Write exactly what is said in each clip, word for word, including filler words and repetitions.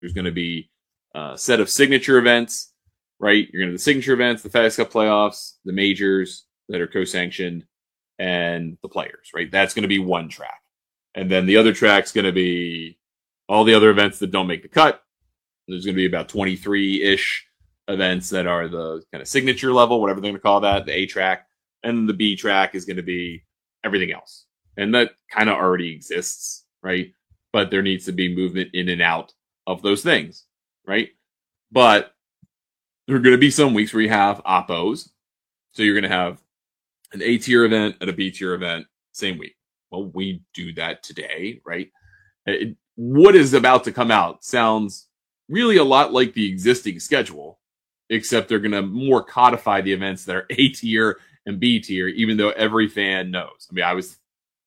There's going to be a set of signature events, right? You're going to have the signature events, the FedEx Cup playoffs, the majors that are co-sanctioned, and the players, right? That's going to be one track. And then the other track's going to be all the other events that don't make the cut. There's going to be about twenty-three-ish events that are the kind of signature level, whatever they're going to call that, the A track. And the B track is going to be everything else. And that kind of already exists, right? But there needs to be movement in and out of those things, right? But there are going to be some weeks where you have oppos. So you're going to have an A tier event and a B tier event same week. Well, we do that today, right? It, what is about to come out sounds really a lot like the existing schedule, except they're going to more codify the events that are A tier and B tier, even though every fan knows. I mean, I was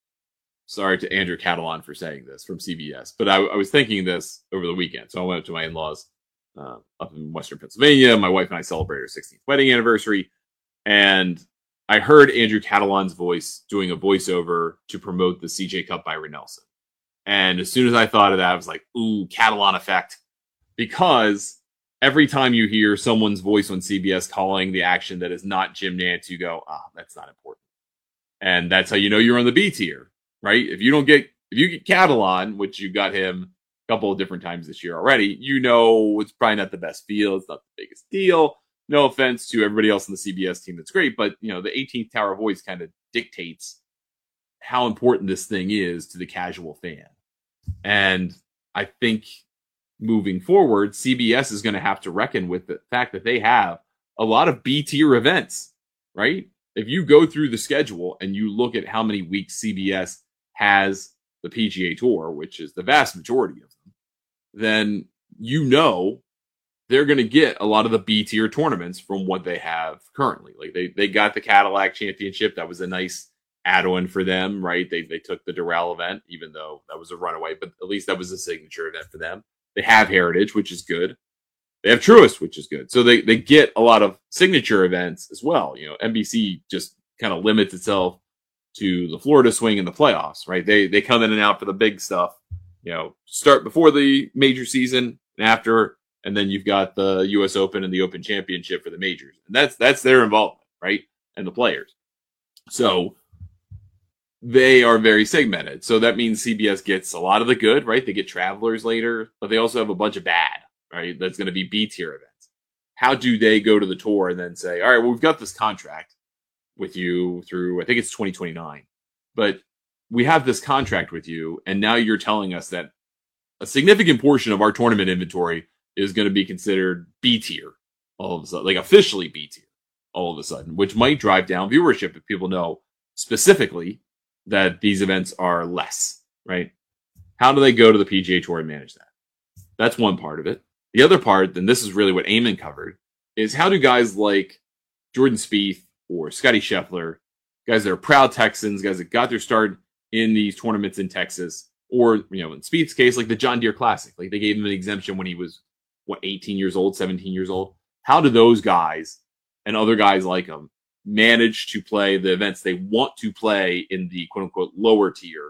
sorry to Andrew Catalan for saying this from C B S, but I, I was thinking this over the weekend. So I went up to my in-laws uh, up in Western Pennsylvania. My wife and I celebrated our sixteenth wedding anniversary, and I heard Andrew Catalan's voice doing a voiceover to promote the C J Cup by Renelson. And as soon as I thought of that, I was like, ooh, Catalan effect. Because every time you hear someone's voice on C B S calling the action that is not Jim Nantz, you go, ah, oh, that's not important. And that's how you know you're on the B tier, right? If you don't get, if you get Catalan, which you got him a couple of different times this year already, you know it's probably not the best feel. It's not the biggest deal. No offense to everybody else on the C B S team. That's great. But, you know, the eighteenth Tower voice kind of dictates how important this thing is to the casual fan. And I think moving forward, C B S is going to have to reckon with the fact that they have a lot of B tier events, right? If you go through the schedule and you look at how many weeks C B S has the P G A Tour, which is the vast majority of them, then you know they're going to get a lot of the B tier tournaments from what they have currently. Like they they got the Cadillac Championship. That was a nice add-on for them, right? They they took the Doral event, even though that was a runaway, but at least that was a signature event for them. They have Heritage, which is good. They have Truist, which is good. So they, they get a lot of signature events as well. You know, N B C just kind of limits itself to the Florida swing and the playoffs, right? They they come in and out for the big stuff. You know, start before the major season and after, and then you've got the U S Open and the Open Championship for the majors. And that's that's their involvement, right? And the players. So they are very segmented. So that means C B S gets a lot of the good, right? They get Travelers later, but they also have a bunch of bad, right? That's going to be B tier events. How do they go to the tour and then say, all right, well, we've got this contract with you through, I think it's twenty twenty-nine, but we have this contract with you. And now you're telling us that a significant portion of our tournament inventory is going to be considered B tier all of a sudden, like officially B tier all of a sudden, which might drive down viewership if people know specifically that these events are less, right? How do they go to the P G A Tour and manage that? That's one part of it. The other part, and this is really what Eamon covered, is how do guys like Jordan Spieth or Scotty Scheffler, guys that are proud Texans, guys that got their start in these tournaments in Texas, or, you know, in Spieth's case, like the John Deere Classic, like they gave him an exemption when he was, what, eighteen years old, seventeen years old. How do those guys and other guys like them manage to play the events they want to play in the quote unquote lower tier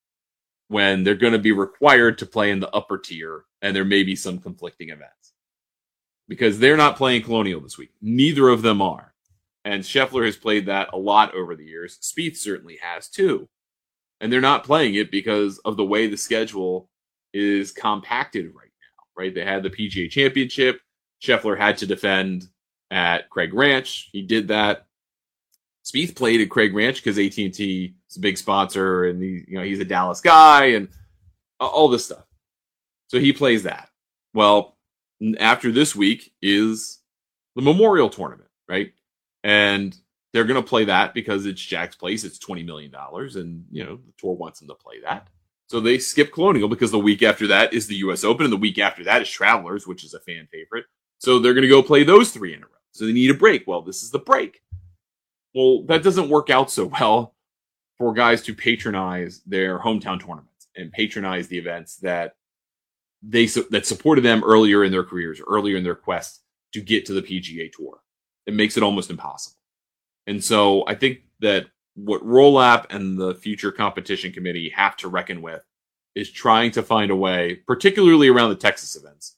when they're going to be required to play in the upper tier and there may be some conflicting events? Because they're not playing Colonial this week. Neither of them are. And Scheffler has played that a lot over the years. Spieth certainly has too. And they're not playing it because of the way the schedule is compacted right now, right? They had the P G A Championship. Scheffler had to defend at Craig Ranch. He did that. Spieth played at Craig Ranch because A T and T is a big sponsor, and he, you know, he's a Dallas guy, and all this stuff. So he plays that. Well, after this week is the Memorial Tournament, right? And they're going to play that because it's Jack's Place. It's twenty million dollars, and you know the tour wants them to play that. So they skip Colonial because the week after that is the U S Open, and the week after that is Travelers, which is a fan favorite. So they're going to go play those three in a row. So they need a break. Well, this is the break. Well, that doesn't work out so well for guys to patronize their hometown tournaments and patronize the events that they that supported them earlier in their careers, earlier in their quest to get to the P G A Tour. It makes it almost impossible. And so I think that what Roll App and the Future Competition Committee have to reckon with is trying to find a way, particularly around the Texas events,